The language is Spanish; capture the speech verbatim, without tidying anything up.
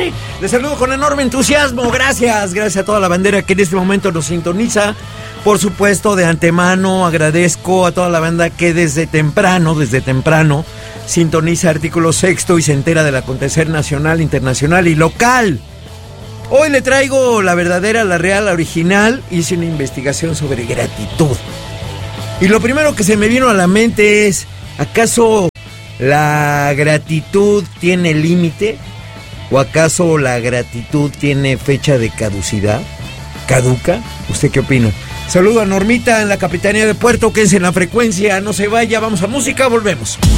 sí, les saludo con enorme entusiasmo. Gracias, gracias a toda la bandera que en este momento nos sintoniza. Por supuesto, de antemano agradezco a toda la banda que desde temprano, desde temprano, sintoniza Artículo Sexto y se entera del acontecer nacional, internacional y local. Hoy le traigo la verdadera, la real, la original. Hice una investigación sobre gratitud. Y lo primero que se me vino a la mente es, ¿acaso la gratitud tiene límite? ¿O acaso la gratitud tiene fecha de caducidad? ¿Caduca? ¿Usted qué opina? Saludo a Normita en la Capitanía de Puerto, quédense en la frecuencia, no se vaya, vamos a música, volvemos.